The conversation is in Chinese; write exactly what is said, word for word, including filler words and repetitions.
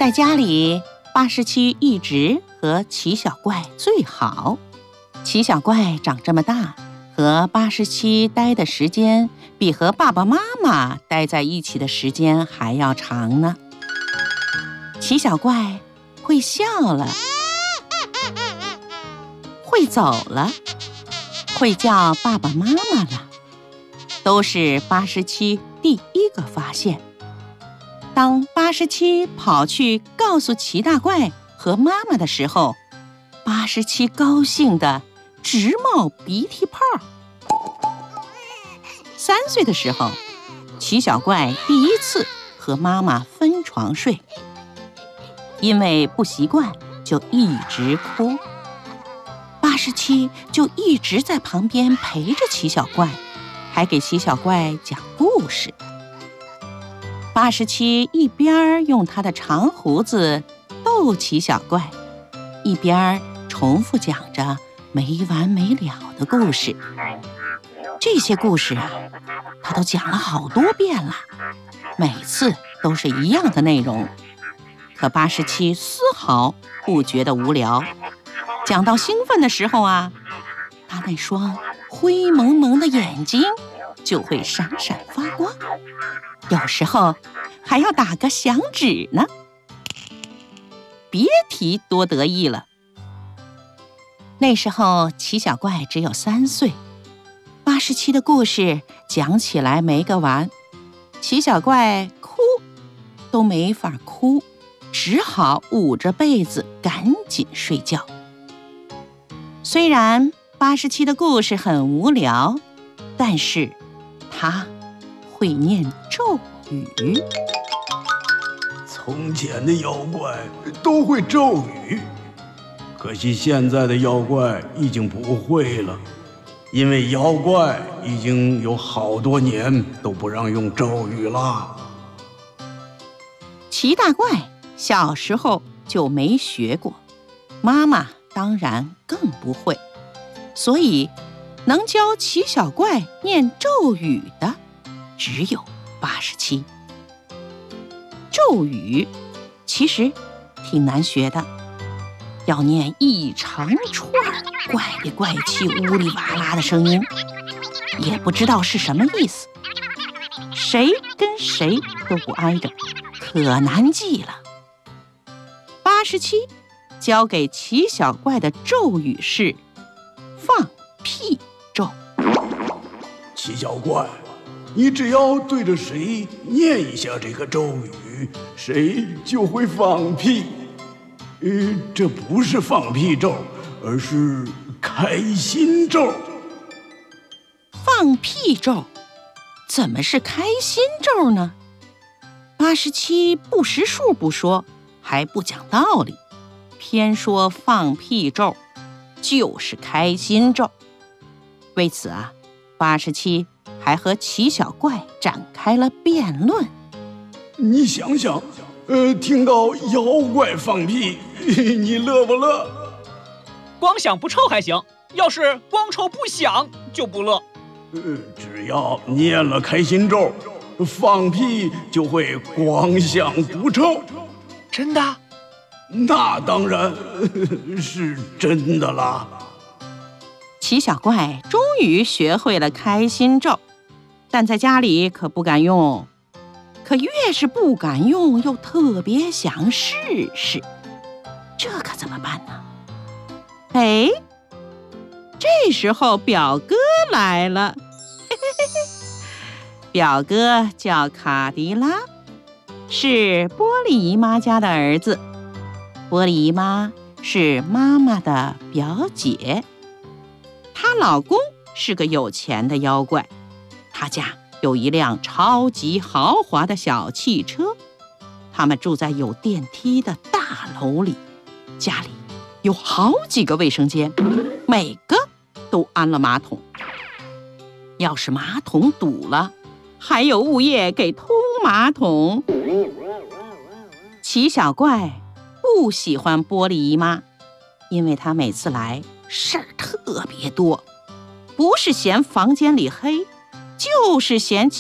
在家里，八十七一直和齐小怪最好。齐小怪长这么大，和八十七待的时间比和爸爸妈妈待在一起的时间还要长呢。齐小怪会笑了，会走了，会叫爸爸妈妈了，都是八十七第一个发现。当八十七跑去告诉齐大怪和妈妈的时候，八十七高兴得直冒鼻涕泡。三岁的时候，齐小怪第一次和妈妈分床睡，因为不习惯，就一直哭。八十七就一直在旁边陪着齐小怪，还给齐小怪讲故事。八十七一边用他的长胡子逗齐小怪，一边重复讲着没完没了的故事。这些故事啊，他都讲了好多遍了，每次都是一样的内容。可八十七丝毫不觉得无聊，讲到兴奋的时候啊，他那双灰蒙蒙的眼睛就会闪闪发光，有时候还要打个响指呢。别提多得意了。那时候齐小怪只有三岁，八十七的故事讲起来没个完，齐小怪哭都没法哭，只好捂着被子赶紧睡觉。虽然八十七的故事很无聊，但是他会念咒语。 从前的妖怪都会咒语，可惜现在的妖怪已经不会了，因为妖怪已经有好多年都不让用咒语了。 齐大怪小时候就没学过，妈妈当然更不会，所以能教齐小怪念咒语的只有八十七。咒语其实挺难学的，要念一长串怪里怪气、呜里哇啦的声音，也不知道是什么意思，谁跟谁都不挨着，可难记了。八十七教给齐小怪的咒语是放屁咒。 齐小怪，你只要对着谁念一下这个咒语，谁就会放屁。呃，这不是放屁咒，而是开心咒。 放屁咒？怎么是开心咒呢？八十七不识数不说，还不讲道理，偏说放屁咒就是开心咒。为此啊，八十七还和齐小怪展开了辩论。 你想想，呃，听到妖怪放屁，你乐不乐？ 光响不臭还行，要是光臭不响就不乐。 呃，只要念了开心咒，放屁就会光响不臭。 真的？ 那当然是真的啦。 齐小怪终于学会了开心咒，但在家里可不敢用。可越是不敢用，又特别想试试，这可怎么办呢？哎，这时候表哥来了。嘿嘿嘿嘿，表哥叫卡迪拉，是波利姨妈家的儿子。波利姨妈是妈妈的表姐，她老公是个有钱的妖怪，他家有一辆超级豪华的小汽车，他们住在有电梯的大楼里，家里有好几个卫生间，每个都安了马桶。要是马桶堵了，还有物业给通马桶。齐小怪不喜欢波利姨妈，因为她每次来事儿特别多，不是嫌房间里黑，就是嫌